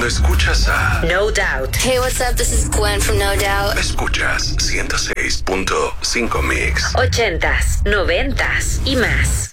Cuando escuchas a No Doubt. Hey, what's up? This is Gwen from No Doubt. escuchas 106.5 Mix. 80s, 90s y más.